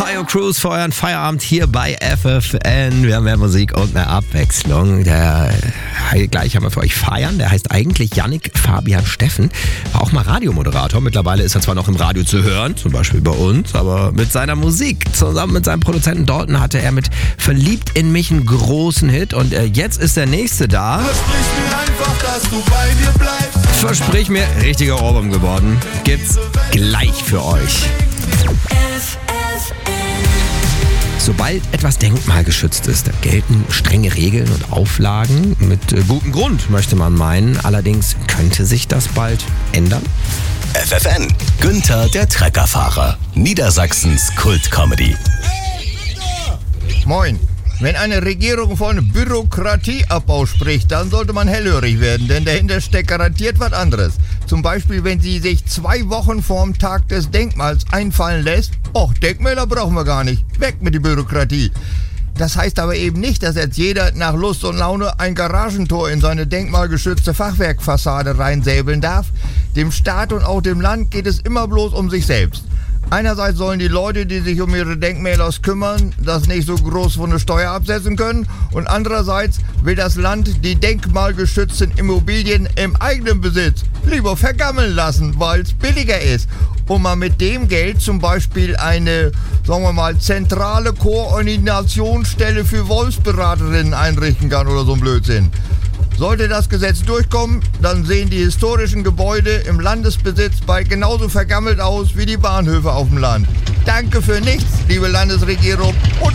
Tayo Cruz für euren Feierabend hier bei FFN. Wir haben mehr Musik und mehr Abwechslung. Gleich haben wir für euch Feiern. Der heißt eigentlich Yannick Fabian Steffen. War auch mal Radiomoderator. Mittlerweile ist er zwar noch im Radio zu hören, zum Beispiel bei uns, aber mit seiner Musik zusammen mit seinem Produzenten Dalton hatte er mit Verliebt in mich einen großen Hit. Und jetzt ist der nächste da. Versprich mir einfach, dass du bei mir bleibst. Versprich mir, richtiger Ohrwurm geworden. Gibt's gleich für euch. Sobald etwas denkmalgeschützt ist, da gelten strenge Regeln und Auflagen. Mit gutem Grund, möchte man meinen. Allerdings könnte sich das bald ändern. FFN, Günther der Treckerfahrer, Niedersachsens Kultcomedy. Moin. Wenn eine Regierung von Bürokratieabbau spricht, dann sollte man hellhörig werden, denn dahinter steckt garantiert was anderes. Zum Beispiel, wenn sie sich 2 Wochen vorm Tag des Denkmals einfallen lässt, Denkmäler brauchen wir gar nicht, weg mit der Bürokratie. Das heißt aber eben nicht, dass jetzt jeder nach Lust und Laune ein Garagentor in seine denkmalgeschützte Fachwerkfassade reinsäbeln darf. Dem Staat und auch dem Land geht es immer bloß um sich selbst. Einerseits sollen die Leute, die sich um ihre Denkmäler kümmern, das nicht so groß von der Steuer absetzen können. Und andererseits will das Land die denkmalgeschützten Immobilien im eigenen Besitz lieber vergammeln lassen, weil es billiger ist. Und man mit dem Geld zum Beispiel eine, sagen wir mal, zentrale Koordinationsstelle für Wolfsberaterinnen einrichten kann oder so ein Blödsinn. Sollte das Gesetz durchkommen, dann sehen die historischen Gebäude im Landesbesitz bald genauso vergammelt aus wie die Bahnhöfe auf dem Land. Danke für nichts, liebe Landesregierung, und